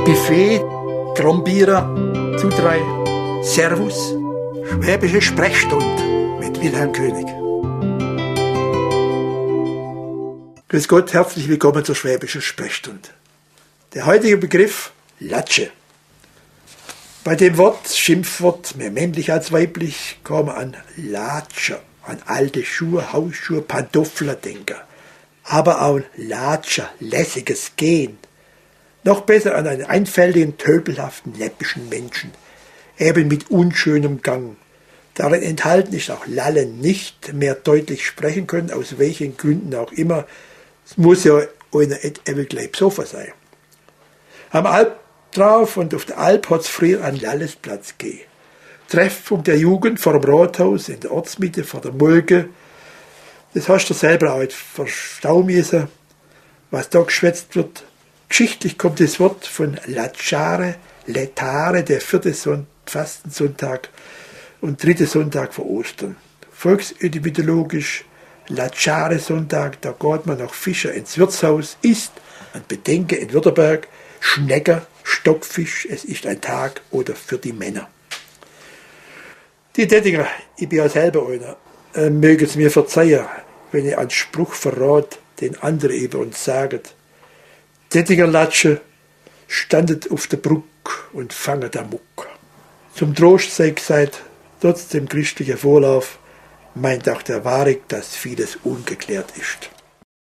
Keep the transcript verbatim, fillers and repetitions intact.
Buffet, Trombierer, Zudrei, Servus, Schwäbische Sprechstunde mit Wilhelm König. Grüß Gott, herzlich willkommen zur Schwäbischen Sprechstunde. Der heutige Begriff Latsche. Bei dem Wort, Schimpfwort, mehr männlich als weiblich, kann man an Latscher, an alte Schuhe, Hausschuhe, Pantoffler denken. Aber auch Latscher, lässiges Gehen. Noch besser an einen einfältigen, tölpelhaften, läppischen Menschen, eben mit unschönem Gang. Darin enthalten ist auch Lallen, nicht mehr deutlich sprechen können, aus welchen Gründen auch immer. Es muss ja einer et gleich besoffen sein. Am Alp drauf und auf der Alp hat es früher einen Lallesplatz gegeben. Treffpunkt der Jugend vor dem Rathaus, in der Ortsmitte, vor der Mulke. Das hast du selber auch verstauen müssen, was da geschwätzt wird. Geschichtlich kommt das Wort von Latschare, Letare, der vierte Son- Fastensonntag und dritte Sonntag vor Ostern. Volksetymologisch Latschare-Sonntag, da geht man nach Fischer ins Wirtshaus, isst und bedenke in Württemberg Schnecker, Stockfisch, es ist ein Tag oder für die Männer. Die Dettinger, ich bin ja selber einer, äh, mögen es mir verzeihen, wenn ich einen Spruch verrat, den andere über uns sagen. Dettinger Latsche standet auf der Bruck und fanget am Muck. Zum Trost sei gesagt, trotz dem christlichen Vorlauf, meint auch der Wahrig, dass vieles ungeklärt ist.